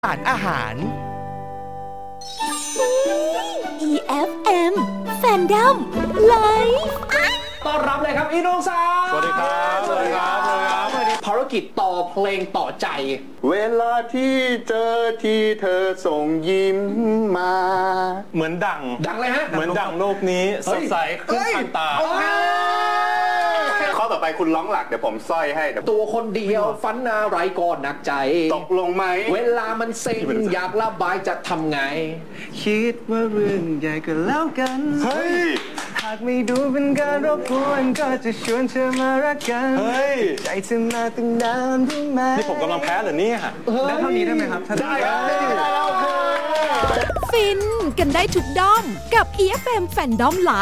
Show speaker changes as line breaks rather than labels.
สารอาหาร
EFM Fandom Live
ต้อนรับเลยครับพี่น้องสาว
สวัสดีครับสวัสดีครับสวัสดีครับ
ภารกิจต่อเพลงต่อใจ
เวลาที่เจอที่เธอส่งยิ้มมาเหมือนดัง
เลยฮะ
เหมือนดังโลกนี้สดใสขึ้นทันตาข้อต่อไปคุณร้องหลักเดี๋ยวผมสร้อยให้
ตัวคนเดียวฝันอะไรก็หนักใจ
ตกลงไหม
เวลามันเซ็งอยากระบายจะทำไง
คิดว่าเรื่องใหญ่ก็แล้วกัน
เฮ้ย
หากไม่ดูเป็นการรบกวนก็จะชวนเธอมารักกัน
เฮ้ย
ใจเธอมาตั้งนานรู้ไหม
นี่ผมกำลังแพ้เหรอเนี่ย
ได้เท่านี้ได้ไหมครับ
ได้แล้ว
ฟินกันได้ทุกด้อมกับ EFM Fandom Live